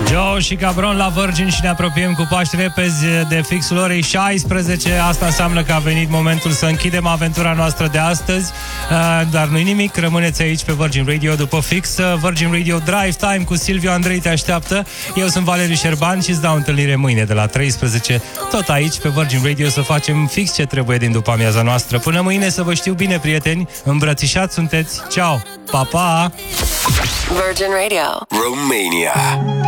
Joe și Cabron la Virgin și ne apropiem cu pași repezi de fixul orei 16. Asta înseamnă că a venit momentul să închidem aventura noastră de astăzi, dar nu-i nimic, rămâneți aici pe Virgin Radio după fix. Virgin Radio Drive Time cu Silviu Andrei te așteaptă. Eu sunt Valeriu Șerban și îți dau întâlnire mâine de la 13, tot aici pe Virgin Radio, să facem fix ce trebuie din după amiaza noastră. Până mâine, să vă știu bine, prieteni, îmbrățișați sunteți. Ciao, pa, pa! Virgin Radio Romania.